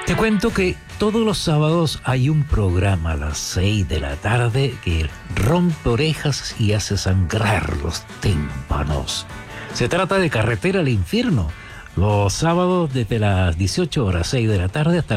Te cuento que todos los sábados hay un programa a las 6 de la tarde que rompe orejas y hace sangrar los tímpanos. Se trata de Carretera al Infierno, los sábados desde las 18 horas, 6 de la tarde hasta